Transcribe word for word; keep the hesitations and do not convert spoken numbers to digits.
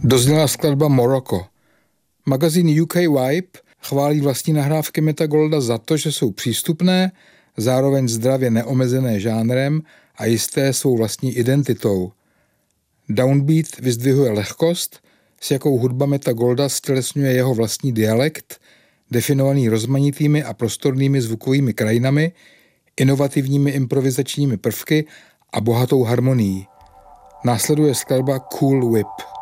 Dozněla skladba Morocco. Magazín U K Vibe chválí vlastní nahrávky Meta Golda za to, že jsou přístupné, zároveň zdravě neomezené žánrem a jisté svou vlastní identitou. Downbeat vyzdvihuje lehkost, s jakou hudba Meta Golda stělesňuje jeho vlastní dialekt, definovaný rozmanitými a prostornými zvukovými krajinami, inovativními improvizačními prvky a bohatou harmonií. Následuje skladba Cool Whip.